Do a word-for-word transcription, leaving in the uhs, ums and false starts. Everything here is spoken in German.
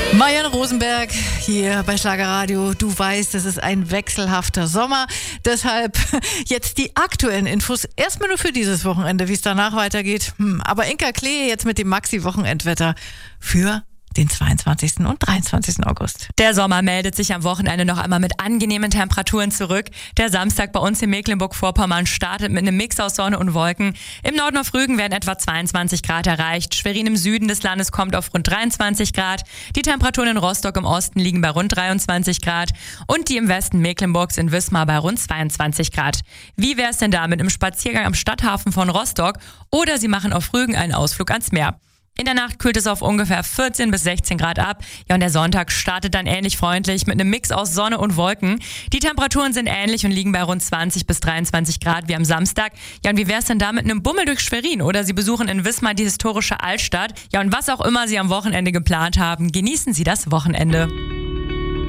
Marianne Rosenberg hier bei Schlagerradio. Du weißt, es ist ein wechselhafter Sommer. Deshalb jetzt die aktuellen Infos. Erstmal nur für dieses Wochenende, wie es danach weitergeht. Hm, aber Inka Klee jetzt mit dem Maxi-Wochenendwetter für den zweiundzwanzigsten und dreiundzwanzigsten August. Der Sommer meldet sich am Wochenende noch einmal mit angenehmen Temperaturen zurück. Der Samstag bei uns in Mecklenburg-Vorpommern startet mit einem Mix aus Sonne und Wolken. Im Norden auf Rügen werden etwa zweiundzwanzig Grad erreicht. Schwerin im Süden des Landes kommt auf rund dreiundzwanzig Grad. Die Temperaturen in Rostock im Osten liegen bei rund dreiundzwanzig Grad. Und die im Westen Mecklenburgs in Wismar bei rund zweiundzwanzig Grad. Wie wäre es denn da mit einem Spaziergang am Stadthafen von Rostock? Oder Sie machen auf Rügen einen Ausflug ans Meer. In der Nacht kühlt es auf ungefähr vierzehn bis sechzehn Grad ab. Ja, und der Sonntag startet dann ähnlich freundlich mit einem Mix aus Sonne und Wolken. Die Temperaturen sind ähnlich und liegen bei rund zwanzig bis dreiundzwanzig Grad wie am Samstag. Ja, und wie wär's denn da mit einem Bummel durch Schwerin? Oder Sie besuchen in Wismar die historische Altstadt. Ja, und was auch immer Sie am Wochenende geplant haben, genießen Sie das Wochenende.